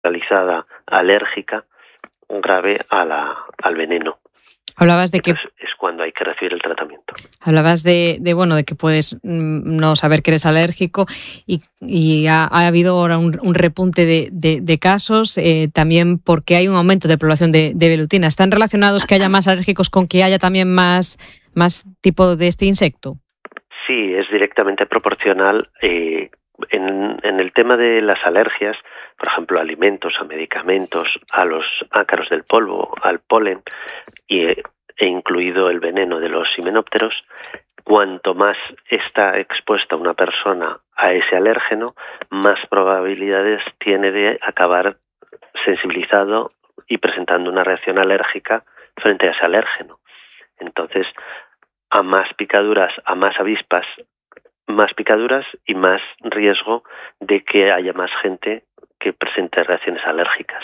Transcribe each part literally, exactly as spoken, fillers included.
generalizada alérgica grave a la, al veneno. Hablabas de que Entonces, es cuando hay que recibir el tratamiento. Hablabas de, de bueno de que puedes mm, no saber que eres alérgico y, y ha, ha habido ahora un, un repunte de, de, de casos, eh, también porque hay un aumento de población de, de velutina. ¿Están relacionados que haya más alérgicos con que haya también más, más tipo de este insecto? Sí, es directamente proporcional. Eh, en, en el tema de las alergias, por ejemplo, a alimentos, a medicamentos, a los ácaros del polvo, al polen, y e incluido el veneno de los himenópteros, cuanto más está expuesta una persona a ese alérgeno, más probabilidades tiene de acabar sensibilizado y presentando una reacción alérgica frente a ese alérgeno. Entonces, a más picaduras, a más avispas, más picaduras y más riesgo de que haya más gente que presente reacciones alérgicas.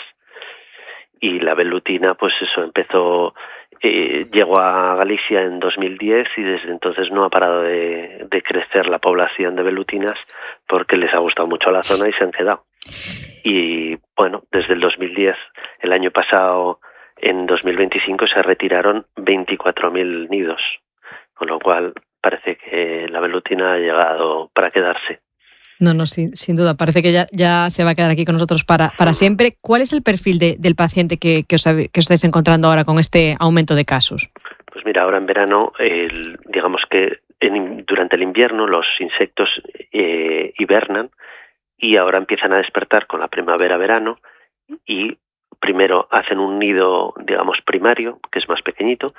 Y la velutina, pues eso, empezó, eh, llegó a Galicia en dos mil diez y desde entonces no ha parado de, de crecer la población de velutinas porque les ha gustado mucho la zona y se han quedado. Y bueno, desde el dos mil diez, el año pasado, en dos mil veinticinco, se retiraron veinticuatro mil nidos, con lo cual parece que la velutina ha llegado para quedarse. No, no, sin, sin duda. Parece que ya, ya se va a quedar aquí con nosotros para, para siempre. ¿Cuál es el perfil de, del paciente que, que, os, que os estáis encontrando ahora con este aumento de casos? Pues mira, ahora en verano, el, digamos que en, durante el invierno los insectos eh, hibernan y ahora empiezan a despertar con la primavera-verano y primero hacen un nido, digamos, primario, que es más pequeñito.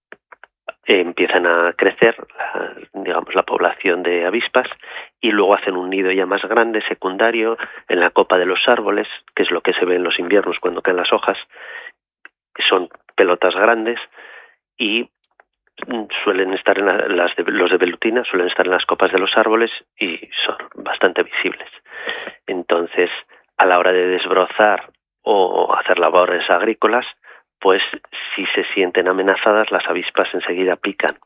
Empiezan a crecer, la, digamos, la población de avispas y luego hacen un nido ya más grande, secundario, en la copa de los árboles, que es lo que se ve en los inviernos cuando caen las hojas. Son pelotas grandes y suelen estar en la, las de, los de velutina, suelen estar en las copas de los árboles y son bastante visibles. Entonces, a la hora de desbrozar o hacer labores agrícolas, pues si se sienten amenazadas, las avispas enseguida pican.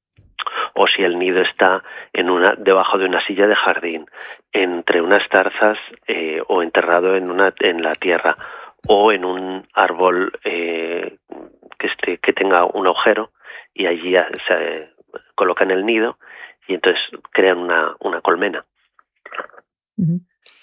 O si el nido está en una, debajo de una silla de jardín, entre unas zarzas eh, o enterrado en, una, en la tierra, o en un árbol eh, que, esté, que tenga un agujero, y allí se colocan el nido y entonces crean una, una colmena. Uh-huh.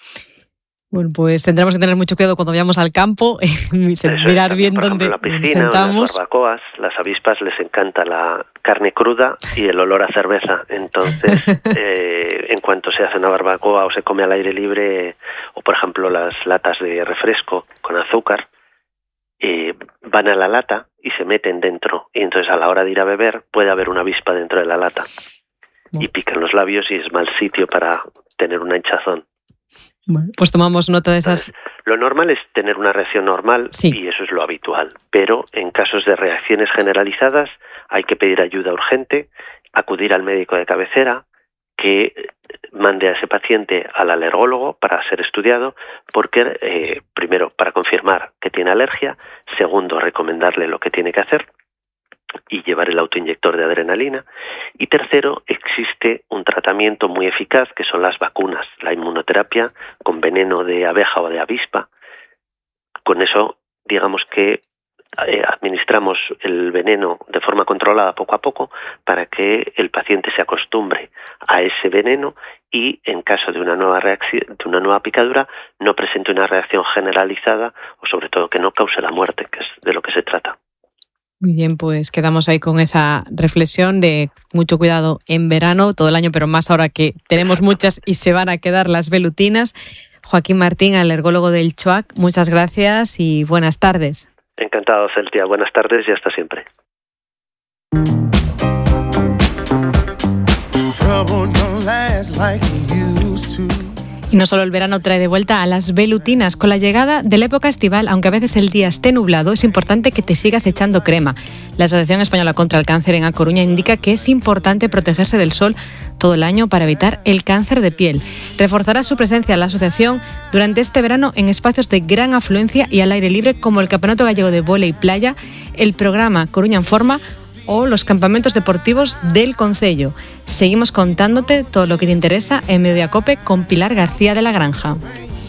Bueno, pues tendremos que tener mucho cuidado cuando vayamos al campo, mirar bien dónde la piscina, sentamos. En las barbacoas, las avispas les encanta la carne cruda y el olor a cerveza. Entonces, eh, en cuanto se hace una barbacoa o se come al aire libre, o por ejemplo las latas de refresco con azúcar, eh, van a la lata y se meten dentro. Y entonces a la hora de ir a beber puede haber una avispa dentro de la lata. Y pican los labios y es mal sitio para tener una hinchazón. Bueno, pues tomamos nota de esas. Entonces, lo normal es tener una reacción normal, sí, y eso es lo habitual. Pero en casos de reacciones generalizadas hay que pedir ayuda urgente, acudir al médico de cabecera, que mande a ese paciente al alergólogo para ser estudiado, porque eh, primero para confirmar que tiene alergia, segundo recomendarle lo que tiene que hacer y llevar el autoinyector de adrenalina, y tercero, existe un tratamiento muy eficaz que son las vacunas, la inmunoterapia con veneno de abeja o de avispa. Con eso, digamos que eh, administramos el veneno de forma controlada poco a poco para que el paciente se acostumbre a ese veneno y en caso de una nueva reacción, de una nueva picadura, no presente una reacción generalizada o sobre todo que no cause la muerte, que es de lo que se trata. Muy bien, pues quedamos ahí con esa reflexión de mucho cuidado en verano, todo el año, pero más ahora que tenemos muchas y se van a quedar las velutinas. Joaquín Martín, alergólogo del CHOAC, muchas gracias y buenas tardes. Encantado, Celtia. Buenas tardes y hasta siempre. Y no solo el verano trae de vuelta a las velutinas. Con la llegada de la época estival, aunque a veces el día esté nublado, es importante que te sigas echando crema. La Asociación Española contra el Cáncer en A Coruña indica que es importante protegerse del sol todo el año para evitar el cáncer de piel. Reforzará su presencia la asociación durante este verano en espacios de gran afluencia y al aire libre como el Campeonato Gallego de Vóley Playa, el programa Coruña en Forma o los campamentos deportivos del concello. Seguimos contándote todo lo que te interesa en Mediacope con Pilar García de la Granja.